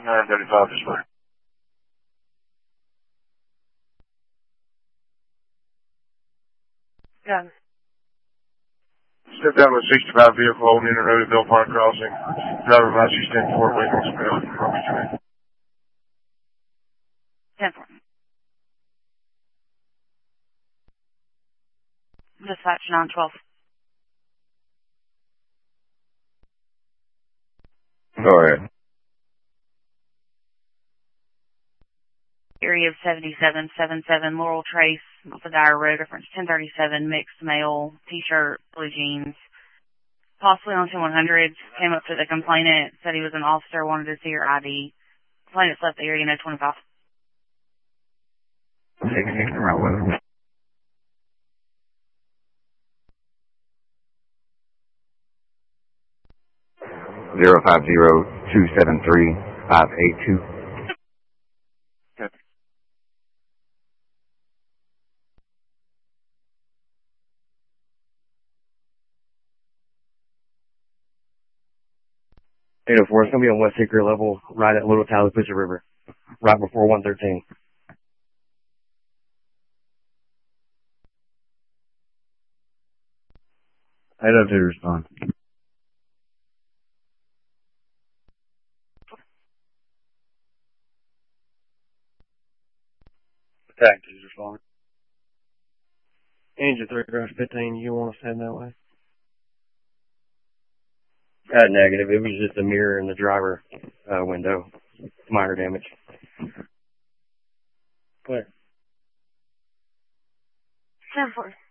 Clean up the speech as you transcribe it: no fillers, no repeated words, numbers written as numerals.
935 display. Got it. Step down to a 65 vehicle holding in the road at Bill Park Crossing. Driver advisory stand for waiting on 10-4. Dispatch 912. Go ahead. Area of 7777 Laurel Trace, off the Dyer Road, reference 1037, mixed male, t-shirt, blue jeans. Possibly on 100, came up to the complainant, said he was an officer, wanted to see her ID. Complainant left the area, no 25. Taking it right with him. 050-273-582. Good. 804, it's going to be on West Hickory level, right at Little Tallapoosa River, right before 113. 802 respond. Attack 2's responding. Engine 3, Crash 15, you want us to head that way? Negative. It was just a mirror in the driver window. Minor damage. Clear. 10-4.